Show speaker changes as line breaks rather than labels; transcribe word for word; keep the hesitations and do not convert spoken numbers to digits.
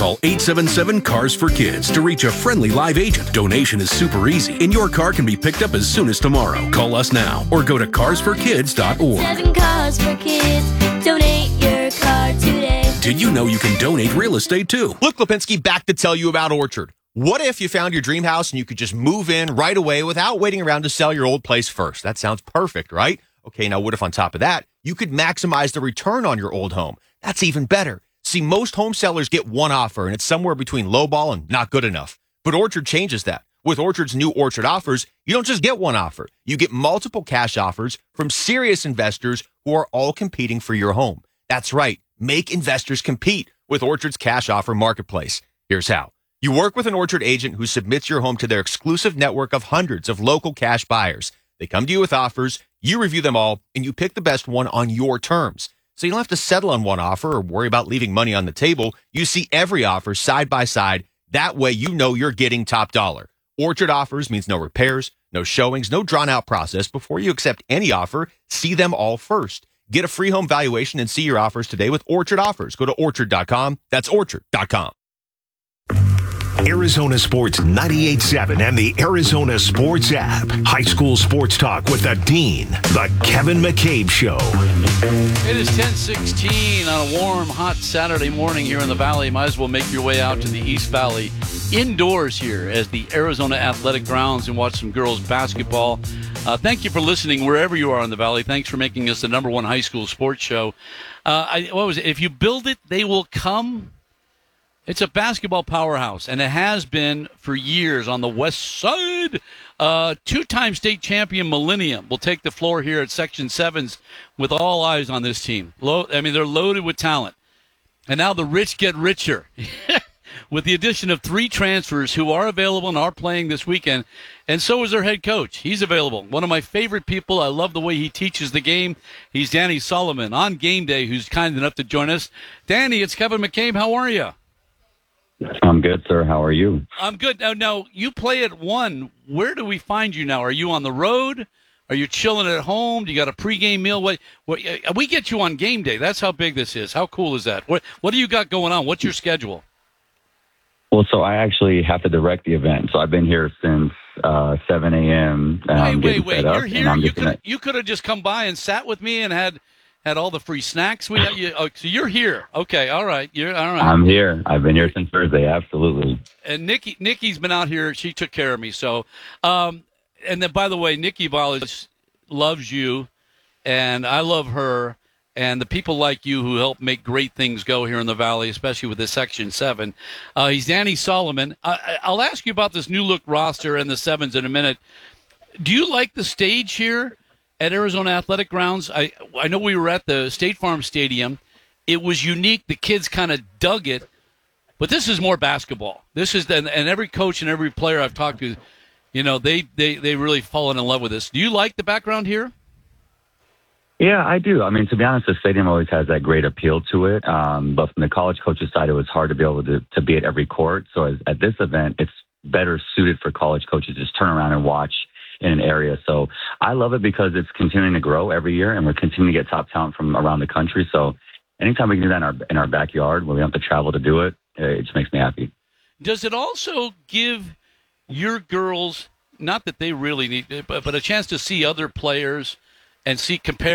Call eight seven seven, C A R S for Kids to reach a friendly live agent. Donation is super easy, and your car can be picked up as soon as tomorrow. Call us now or go to cars for kids dot org.
Seven cars for kids. Donate your car today.
Did you know you can donate real estate too?
Luke Lipinski back to tell you about Orchard. What if you found your dream house and you could just move in right away without waiting around to sell your old place first? That sounds perfect, right? Okay, now what if on top of that, you could maximize the return on your old home? That's even better. See, most home sellers get one offer, and it's somewhere between lowball and not good enough. But Orchard changes that. With Orchard's new Orchard offers, you don't just get one offer. You get multiple cash offers from serious investors who are all competing for your home. That's right. Make investors compete with Orchard's cash offer marketplace. Here's how. You work with an Orchard agent who submits your home to their exclusive network of hundreds of local cash buyers. They come to you with offers, you review them all, and you pick the best one on your terms. So you don't have to settle on one offer or worry about leaving money on the table. You see every offer side by side. That way you know you're getting top dollar. Orchard offers means no repairs, no showings, no drawn-out process. Before you accept any offer, see them all first. Get a free home valuation and see your offers today with Orchard Offers. Go to orchard dot com. That's orchard dot com.
Arizona Sports ninety-eight point seven and the Arizona Sports app. High school sports talk with the Dean, the Kevin McCabe Show.
It is ten sixteen on a warm, hot Saturday morning here in the Valley. Might as well make your way out to the East Valley indoors here as the Arizona Athletic Grounds and watch some girls basketball. Uh, thank you for listening wherever you are in the Valley. Thanks for making us the number one high school sports show. Uh, I, what was it? If you build it, they will come. It's a basketball powerhouse, and it has been for years on the west side. Uh, two-time state champion Millennium will take the floor here at Section sevens with all eyes on this team. Lo- I mean, they're loaded with talent. And now the rich get richer with the addition of three transfers who are available and are playing this weekend. And so is their head coach. He's available. One of my favorite people. I love the way he teaches the game. He's Danny Solomon on game day, who's kind enough to join us. Danny, it's Kevin McCabe. How are you?
I'm good, sir. How are you?
I'm good. Now, now, you play at one. Where do we find you now? Are you on the road? Are you chilling at home? Do you got a pregame meal? What, what, we get you on game day. That's how big this is. How cool is that? What, what do you got going on? What's your schedule?
Well, so I actually have to direct the event. So I've been here since uh, seven a.m.
Wait, wait, wait. You're here? You could
gonna...
you could have just come by and sat with me and had – had all the free snacks we got you. Oh, so you're here. Okay, all right. You're all right.
I'm here. I've been here since Thursday. Absolutely.
And Nikki, Nikki's been out here. She took care of me. So, um, and then by the way, Nikki Ballas loves you, and I love her, and the people like you who help make great things go here in the Valley, especially with this Section seven. Uh, he's Danny Solomon. I, I'll ask you about this new look roster and the sevens in a minute. Do you like the stage here at Arizona Athletic Grounds? I I know we were at the State Farm Stadium. It was unique. The kids kind of dug it. But this is more basketball. This is and, and every coach and every player I've talked to, you know, they, they, they really fallen in love with this. Do you like the background here?
Yeah, I do. I mean, to be honest, the stadium always has that great appeal to it. Um, but from the college coaches' side, it was hard to be able to, to be at every court. So as, at this event, it's better suited for college coaches to just turn around and watch in an area. So I love it because it's continuing to grow every year, and we're continuing to get top talent from around the country. So anytime we can do that in our, in our backyard where we don't have to travel to do it, it just makes me happy.
Does it also give your girls, not that they really need it, but, but a chance to see other players and see compare